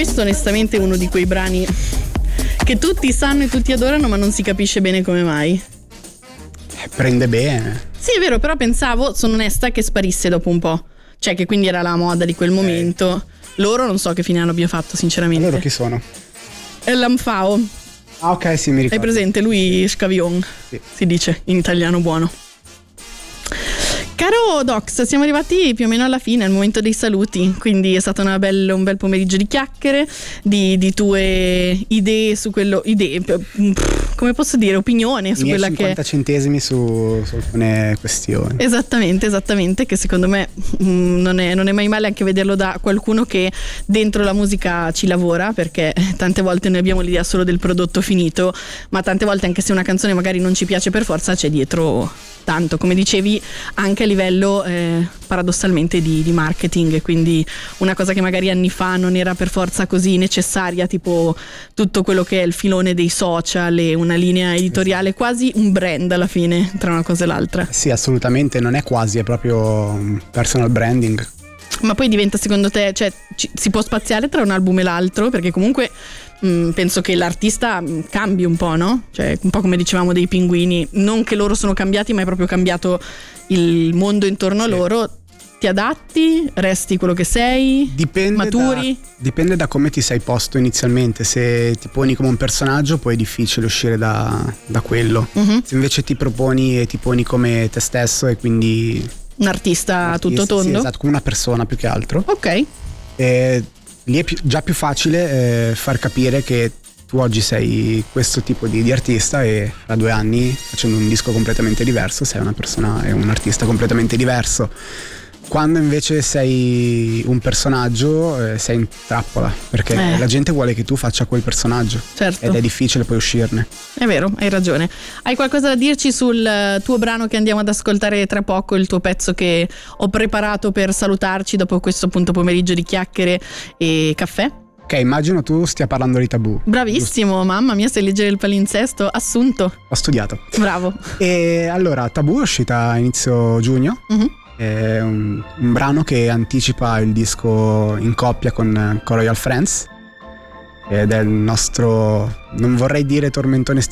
questo onestamente è uno di quei brani che tutti sanno e tutti adorano, ma non si capisce bene come mai. Prende bene. Sì, è vero, però pensavo, sono onesta, che sparisse dopo un po'. Cioè che quindi era la moda di quel momento. Loro non so che fine hanno fatto, sinceramente. Loro chi sono? È l'Amfao. Ah, ok, sì, mi ricordo. Hai presente? Lui Scavion, sì. Si dice in italiano buono. Caro Dox, siamo arrivati più o meno alla fine, al momento dei saluti, quindi è stato un bel pomeriggio di chiacchiere, di tue idee su quello, come posso dire, opinione su quella 50 centesimi su alcune questioni. Esattamente, che secondo me non è mai male anche vederlo da qualcuno che dentro la musica ci lavora, perché tante volte noi abbiamo l'idea solo del prodotto finito, ma tante volte anche se una canzone magari non ci piace per forza c'è dietro tanto, come dicevi, anche a livello paradossalmente di marketing, quindi una cosa che magari anni fa non era per forza così necessaria, tipo tutto quello che è il filone dei social e una linea editoriale, quasi un brand alla fine tra una cosa e l'altra. Sì, assolutamente, non è quasi, è proprio personal branding. Ma poi diventa, secondo te, cioè si può spaziare tra un album e l'altro? Perché comunque penso che l'artista cambi un po', no? Cioè un po' come dicevamo dei pinguini, non che loro sono cambiati, ma è proprio cambiato il mondo intorno a loro. Ti adatti? Resti quello che sei? Maturi? Dipende da come ti sei posto inizialmente. Se ti poni come un personaggio, poi è difficile uscire da quello. Se invece ti proponi e ti poni come te stesso e quindi un artista tutto tondo? Sì, esatto, come una persona più che altro. Ok. Lì è già più facile far capire che tu oggi sei questo tipo di artista e fra 2 anni, facendo un disco completamente diverso, sei una persona e un artista completamente diverso. Quando invece sei un personaggio, sei in trappola, perché la gente vuole che tu faccia quel personaggio. Certo. Ed è difficile poi uscirne. È vero, hai ragione. Hai qualcosa da dirci sul tuo brano che andiamo ad ascoltare tra poco, il tuo pezzo che ho preparato per salutarci dopo questo appunto pomeriggio di chiacchiere e caffè? Ok, immagino tu stia parlando di Tabù. Bravissimo, giusto? Mamma mia, sai leggere il palinsesto, assunto. Ho studiato. Bravo. E allora, Tabù è uscita a inizio giugno. È un brano che anticipa il disco in coppia con Royal Friends ed è il nostro, non vorrei dire tormentone